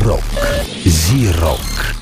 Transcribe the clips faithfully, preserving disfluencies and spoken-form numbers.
Рок. Зи-рок.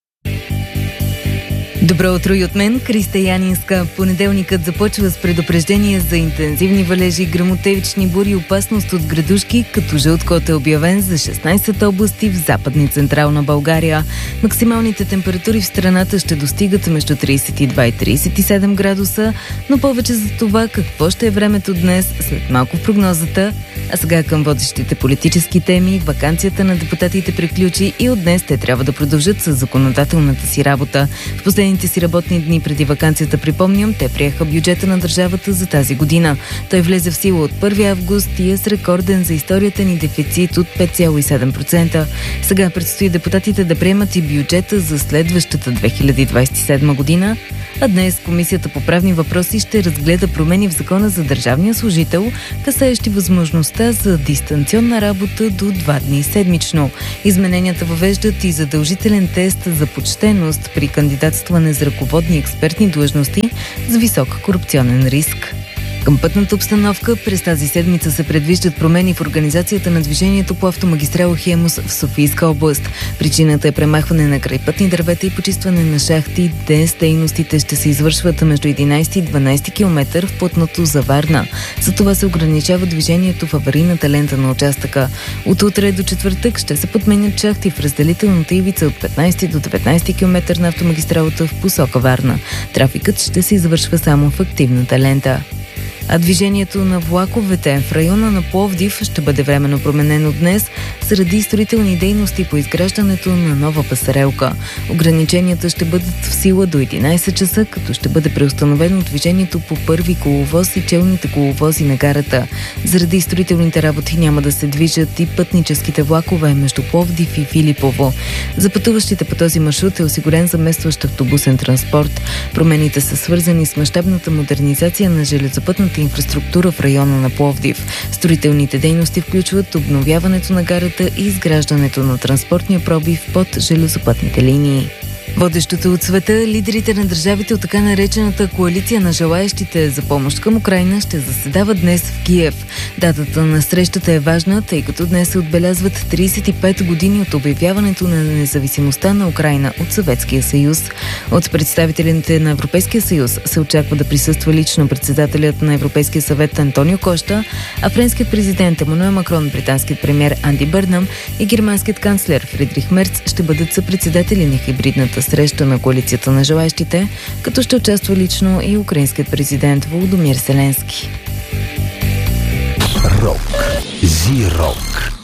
Добро утро и от мен, Криста Янинска. Понеделникът започва с предупреждение за интензивни валежи, гръмотевични бури и опасност от градушки, като жълт код е обявен за шестнайсет области в Западна и Централна България. Максималните температури в страната ще достигат между трийсет и два и трийсет и седем градуса, но повече за това какво ще е времето днес след малко в прогнозата. А сега към водещите политически теми. Ваканцията на депутатите приключи и от днес те трябва да продължат с законодателната си работа. В последните си работни дни преди ваканцията, припомням, те приеха бюджета на държавата за тази година. Той влезе в сила от първи август и е с рекорден за историята ни дефицит от пет цяло и седем процента. Сега предстои депутатите да приемат и бюджета за следващата две хиляди двайсет и седма година, а днес Комисията по правни въпроси ще разгледа промени в Закона за държавния служител, касаещи възможността за дистанционна работа до два дни седмично. Измененията въвеждат и задължителен тест за почтеност при кандидатстване за ръководни експертни длъжности с висок корупционен риск. Към пътната обстановка през тази седмица се предвиждат промени в организацията на движението по автомагистрала Хемус в Софийска област. Причината е премахване на крайпътни дървета и почистване на шахти. Днес дейностите ще се извършват между единайсети и дванайсети километър в плътното за Варна. За това се ограничава движението в аварийната лента на участъка. От утре до четвъртък ще се подменят шахти в разделителната ивица от петнайсети до деветнайсети километър на автомагистралата в посока Варна. Трафикът ще се извършва само в активната лента. А движението на влаковете в района на Пловдив ще бъде временно променено днес заради строителни дейности по изграждането на нова пасарелка. Ограниченията ще бъдат в сила до единайсет часа, като ще бъде преустановено движението по първи коловоз и челните коловози на гарата. Заради строителните работи няма да се движат и пътническите влакове между Пловдив и Филипово. За пътуващите по този маршрут е осигурен заместващ автобусен транспорт. Промените са свързани с мащабната модернизация на железопътната инфраструктура в района на Пловдив. Строителните дейности включват обновяването на гарата и изграждането на транспортния пробив под железопътните линии. Водещото от света, лидерите на държавите от така наречената коалиция на желаещите за помощ към Украйна ще заседават днес в Киев. Датата на срещата е важна, тъй като днес се отбелязват трийсет и пет години от обявяването на независимостта на Украйна от Съветския съюз. От представителите на Европейския съюз се очаква да присъства лично председателят на Европейския съвет Антонио Кошта, а френският президент Емануел Макрон, британският премиер Анди Бърнам и германският канцлер Фридрих Мерц ще бъдат съпредседатели на хибридната среща на коалицията на желаещите, като ще участва лично и украинският президент Володомир Зеленски. Рок. Зи-рок.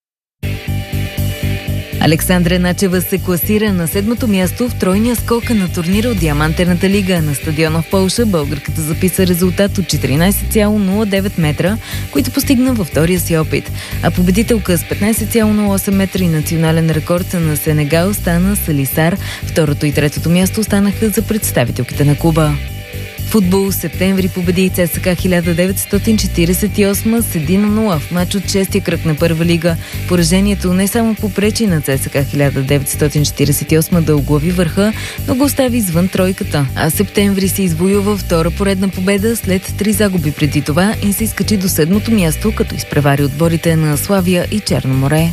Александра Начева се класира на седмото място в тройния скок на турнира от Диамантената лига. На стадиона в Полша българката записа резултат от четиринайсет цяло нула девет метра, които постигна във втория си опит. А победителка с петнайсет цяло нула осем метра и национален рекорд на Сенегал стана Салисар. Второто и третото място останаха за представителките на Куба. Футбол септември победи ЦСКА хиляда деветстотин четирийсет и осма с един на нула в мач от шестия кръг на първа лига. Поражението не само попречи на ЦСКА хиляда деветстотин четирийсет и осма да оглави върха, но го остави извън тройката. А септември се извоюва втора поредна победа след три загуби преди това и се изкачи до седмото място, като изпревари отборите на Славия и Черно море.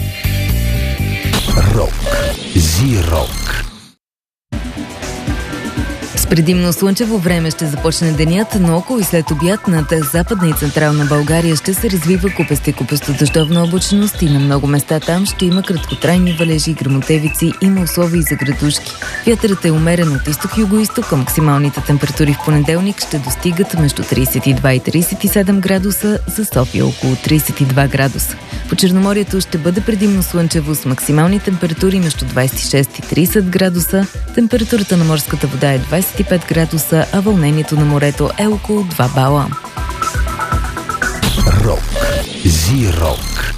Рок. Зи-рок. С предимно слънчево време ще започне денят, но около и след обяд над Западна и Централна България ще се развива купеста и купесто-дъждовна облачност и на много места там ще има краткотрайни валежи и гръмотевици, има условия и за градушки. Вятърът е умерен от изток-юго-исток, а максималните температури в понеделник ще достигат между трийсет и два и трийсет и седем градуса, за София около трийсет и два градуса. По Черноморието ще бъде предимно слънчево с максимални температури между двайсет и шест и трийсет градуса, температурата на морската вода е двайсет и пет градуса, а вълнението на морето е около два бала. Рок. Зи-рок.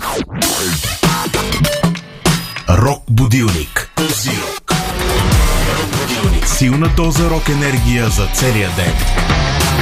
Рок будилник. Зи-рок. Силна доза рок енергия за целия ден.